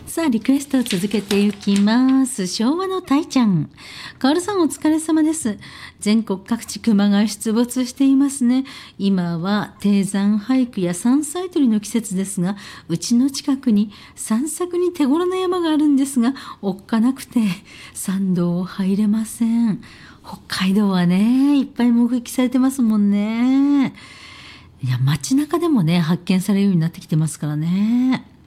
さあリクエストを続けていきます。昭和のたいちゃん、カオルさんお疲れ様です。全国各地熊が出没していますね。今は低山俳句や山菜採りの季節ですが、うちの近くに散策に手頃な山があるんですが、おっかなくて山道を入れません。北海道はねいっぱい目撃されてますもんね。いや街中でもね発見されるようになってきてますからね。